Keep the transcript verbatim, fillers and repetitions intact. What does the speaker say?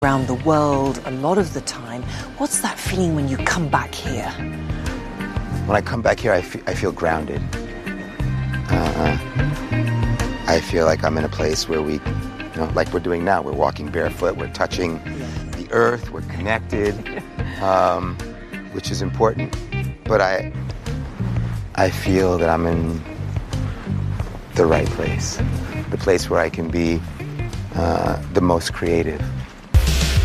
around the world a lot of the time. What's that feeling when you come back here? When I come back here, I, fe- I feel grounded. Uh, I feel like I'm in a place where we, you know, like we're doing now. We're walking barefoot. We're touching the earth. We're connected, um, which is important. But I, I feel that I'm in the right place, the place where I can be uh, the most creative.